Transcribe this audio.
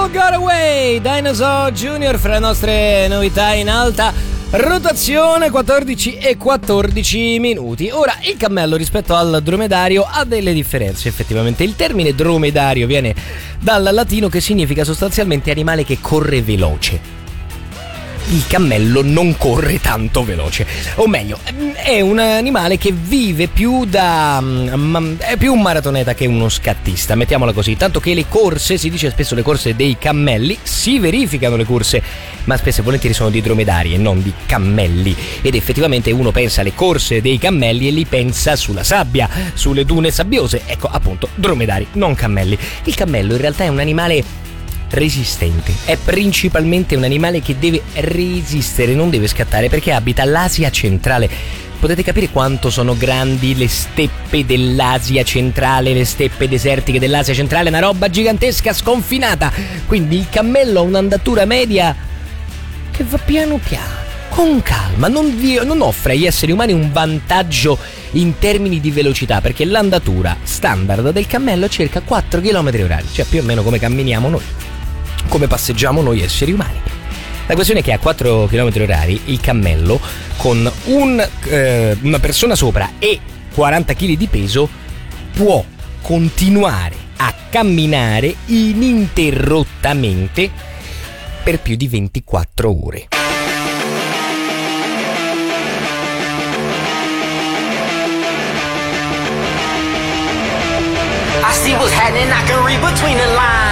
Got Away, Dinosaur Junior, fra le nostre novità in alta rotazione, 14 e 14 minuti. Ora, il cammello rispetto al dromedario ha delle differenze, effettivamente. Il termine dromedario viene dal latino, che significa sostanzialmente animale che corre veloce. Il cammello non corre tanto veloce, o meglio, è un animale che vive più è più un maratoneta che uno scattista, mettiamola così, tanto che le corse, si dice spesso le corse dei cammelli, si verificano le corse, ma spesso e volentieri sono di dromedari e non di cammelli, ed effettivamente uno pensa alle corse dei cammelli e li pensa sulla sabbia, sulle dune sabbiose, ecco appunto dromedari, non cammelli. Il cammello in realtà è un animale resistente, è principalmente un animale che deve resistere, non deve scattare, perché abita l'Asia centrale. Potete capire quanto sono grandi le steppe dell'Asia centrale, le steppe desertiche dell'Asia centrale, una roba gigantesca, sconfinata. Quindi il cammello ha un'andatura media che va piano piano, con calma, non offre agli esseri umani un vantaggio in termini di velocità, perché l'andatura standard del cammello è circa 4 km/h, cioè più o meno come camminiamo noi, come passeggiamo noi esseri umani. La questione è che a 4 km/h il cammello, con una persona sopra e 40 kg di peso, può continuare a camminare ininterrottamente per più di 24 ore. I see what's happening, I can read between the lines.